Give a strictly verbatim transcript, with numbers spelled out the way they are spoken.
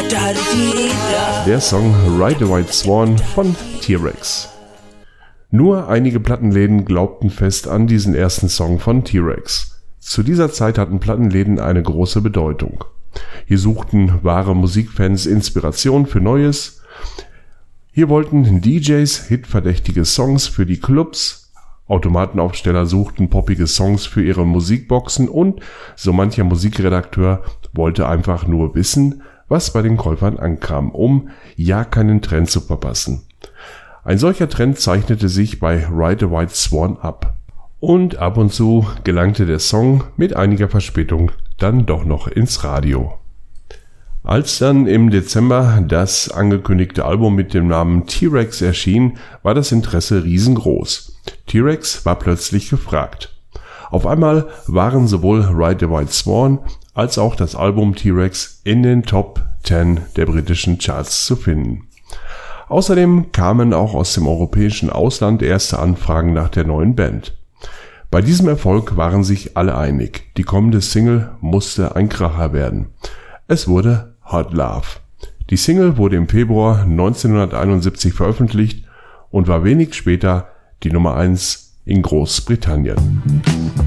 Der Song Ride a White Swan von T-Rex. Nur einige Plattenläden glaubten fest an diesen ersten Song von T-Rex. Zu dieser Zeit hatten Plattenläden eine große Bedeutung. Hier suchten wahre Musikfans Inspiration für Neues. Hier wollten D Js hitverdächtige Songs für die Clubs, Automatenaufsteller suchten poppige Songs für ihre Musikboxen und so mancher Musikredakteur wollte einfach nur wissen, was bei den Käufern ankam, um ja keinen Trend zu verpassen. Ein solcher Trend zeichnete sich bei Ride a White Swan ab. Und ab und zu gelangte der Song mit einiger Verspätung dann doch noch ins Radio. Als dann im Dezember das angekündigte Album mit dem Namen T-Rex erschien, war das Interesse riesengroß. T-Rex war plötzlich gefragt. Auf einmal waren sowohl Ride a White Swan als auch das Album T-Rex in den Top zehn der britischen Charts zu finden. Außerdem kamen auch aus dem europäischen Ausland erste Anfragen nach der neuen Band. Bei diesem Erfolg waren sich alle einig, die kommende Single musste ein Kracher werden. Es wurde Hot Love. Die Single wurde im Februar neunzehnhunderteinundsiebzig veröffentlicht und war wenig später die Nummer eins in Großbritannien.